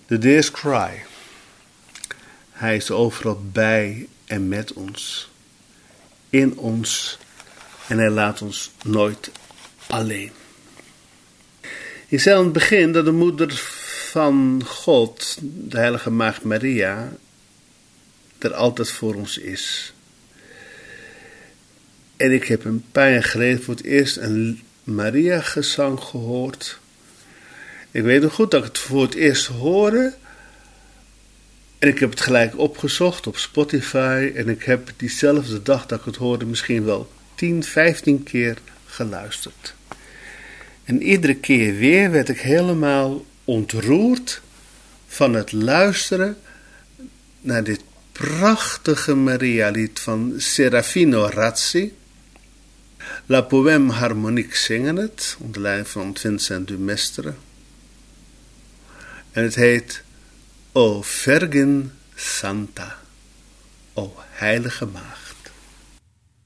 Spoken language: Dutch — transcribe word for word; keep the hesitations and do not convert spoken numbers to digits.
The Deer's Cry. Hij is overal bij en met ons. In ons. En hij laat ons nooit alleen. Ik zei aan het begin dat de moeder van God, de heilige maagd Maria, er altijd voor ons is. En ik heb een paar jaar geleden voor het eerst een Maria-gezang gehoord. Ik weet nog goed dat ik het voor het eerst hoorde. En ik heb het gelijk opgezocht op Spotify. En ik heb diezelfde dag dat ik het hoorde misschien wel tien, vijftien keer geluisterd. En iedere keer weer werd ik helemaal ontroerd van het luisteren naar dit prachtige Maria-lied van Serafino Razzi. La Poème Harmonique zingen het, onder leiding van Vincent du Mestre. En het heet O Virgin Santa, O Heilige Maagd.